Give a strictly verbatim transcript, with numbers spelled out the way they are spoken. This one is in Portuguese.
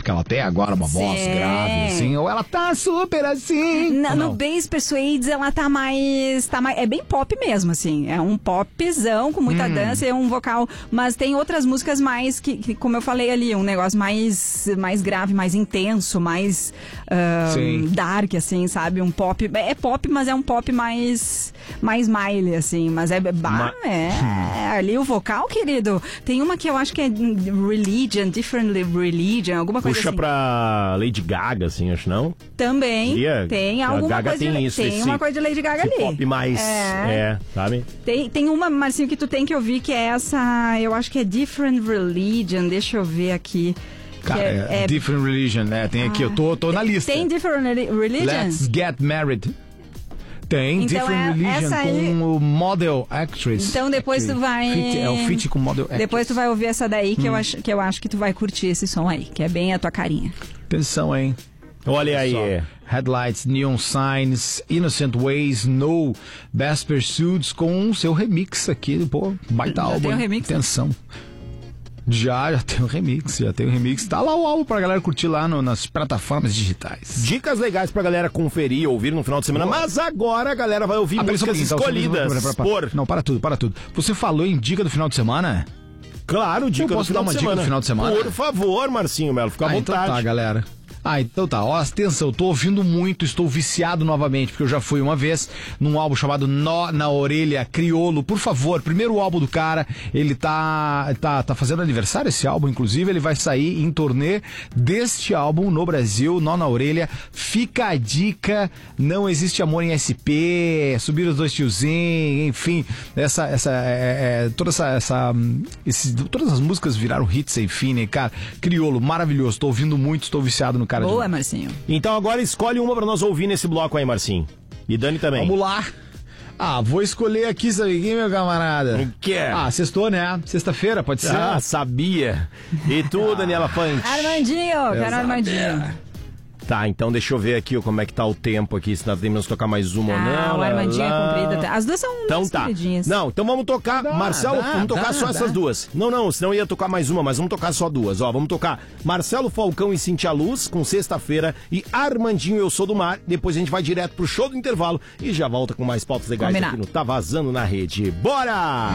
porque ela tem agora uma voz Sim. grave, assim, ou ela tá super assim. Na, ou no não? Bass Persuades ela tá mais, tá mais. É bem pop mesmo, assim. É um popzão com muita Hum. dança e um vocal. Mas tem outras músicas mais que, que, como eu falei ali, um negócio mais, mais grave, mais intenso, mais ah, Sim. dark, assim, sabe? Um pop. É pop, mas é um pop mais. Mais Miley, assim. Mas é. Bah, Ma- é. Ali o vocal, querido. Tem uma que eu acho que é Religion, Different Religion, alguma coisa Puxa assim. pra Lady Gaga, assim, acho não? Também. Iria- Tem a alguma Gaga coisa tem de, isso, tem esse- uma coisa de Lady Gaga Esse ali. pop mais, É. é, sabe? Tem, tem uma, Marcinho, que tu tem que ouvir, que é essa, eu acho que é Different Religion, deixa eu ver aqui. que Cara, é, é- Different Religion, né? Tem aqui, eu tô, tô na lista. Tem Different Reli- Religion? Let's Get Married. Tem, Então, Different é- Religion essa aí- com o Model Actress. Então depois Aqui. tu vai... Fit- é o feat com Model Actress. Depois tu vai ouvir essa daí, que, Hum. eu acho, que eu acho que tu vai curtir esse som aí, que é bem a tua carinha. Atenção, hein? Olha aí. Só. Headlights, Neon Signs, Innocent Ways, No, Best Pursuits com o seu remix aqui. Pô, baita Já álbum. tem o hein? remix? Atenção. Já, já tem o remix, já tem o remix. Tá lá o álbum pra galera curtir lá no- nas plataformas digitais. Dicas legais pra galera conferir e ouvir no final de semana. Boa. Mas agora a galera vai ouvir Ah, pera só um músicas pouquinho, então, escolhidas só- para, para, para. por... Não, para tudo, para tudo. Você falou em dica do final de semana? Claro, dica Eu do posso final dar uma de dica semana. do final de semana? Por favor, Marcinho Melo, fica à Ah, vontade. então tá, galera. Ah, então tá. Ó, atenção, tô ouvindo muito, estou viciado novamente, porque eu já fui uma vez num álbum chamado Nó na Orelha, Criolo. Por favor, primeiro álbum do cara, ele tá, tá, tá fazendo aniversário esse álbum, inclusive, ele vai sair em turnê deste álbum no Brasil, Nó na Orelha. Fica a dica, não existe amor em S P, subir os dois tiozinhos, enfim, essa, essa, é, é, toda essa, essa hum, esse, todas as músicas viraram hits sem fim, né, cara? Criolo, maravilhoso, tô ouvindo muito, estou viciado no cara. Boa, de... Marcinho. Então agora escolhe uma pra nós ouvir nesse bloco aí, Marcinho. E Dani também. Vamos lá. Ah, vou escolher aqui, sabe quem, meu camarada? O quê? Ah, sextou, né? Sexta-feira, pode ser? Ah, sabia. E tu, Daniela Fante? Armandinho, quero Armandinho. Tá, então deixa eu ver aqui ó, como é que tá o tempo aqui, se nós temos que tocar mais uma ou Ah, não. o Armandinho lá, lá. é comprido. As duas são Então mais tá. compridinhas. Não, então vamos tocar. Dá, Marcelo, dá, vamos tocar dá, só dá. essas duas. Não, não, senão ia tocar mais uma, mas vamos tocar só duas. Ó, vamos tocar Marcelo Falcão e Cintia Luz com Sexta-feira e Armandinho Eu Sou do Mar. Depois a gente vai direto pro show do intervalo e já volta com mais pautas legais Combinado. aqui no Tá Vazando na Rede. Bora!